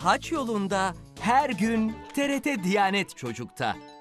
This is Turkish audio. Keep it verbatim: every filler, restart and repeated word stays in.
haç yolunda her gün T R T Diyanet Çocuk'ta.